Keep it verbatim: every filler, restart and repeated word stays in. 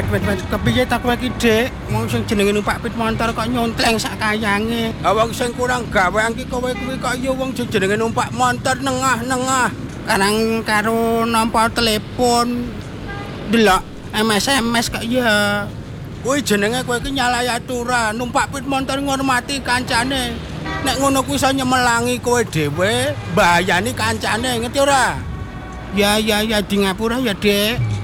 wes wes kepiye tak kowe iki, Dik? Wong sing jenenge numpak pit motor kok nyontleng sak kayange. Ah wong sing kurang gawean ki kowe kuwi kok ya wong sing jenenge numpak motor nengah-nengah. Karang karo nampa telepon. Delok M S M S kok ya. Kuwi jenenge kowe iki nyalahi aturan, numpak pit motor ngormati kancane. Nek ngono kuwi iso nyemelangi kowe dhewe, mbayani kancane, ngerti ora? Ya ya ya di ngapura ya, Dik.